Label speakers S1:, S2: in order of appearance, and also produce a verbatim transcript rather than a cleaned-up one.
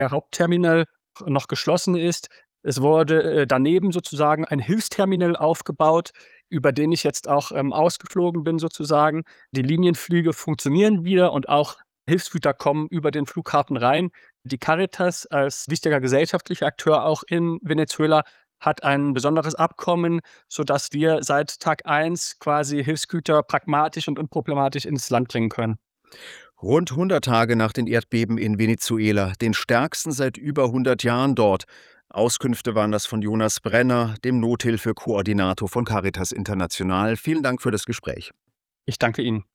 S1: der Hauptterminal noch geschlossen ist. Es wurde äh, daneben sozusagen ein Hilfsterminal aufgebaut, über den ich jetzt auch ähm, ausgeflogen bin sozusagen. Die Linienflüge funktionieren wieder und auch Hilfsgüter kommen über den Flughafen rein. Die Caritas als wichtiger gesellschaftlicher Akteur auch in Venezuela hat ein besonderes Abkommen, sodass wir seit Tag eins quasi Hilfsgüter pragmatisch und unproblematisch ins Land bringen können.
S2: Rund hundert Tage nach den Erdbeben in Venezuela, den stärksten seit über hundert Jahren dort. Auskünfte waren das von Jonas Brenner, dem Nothilfe-Koordinator von Caritas International. Vielen Dank für das Gespräch.
S1: Ich danke Ihnen.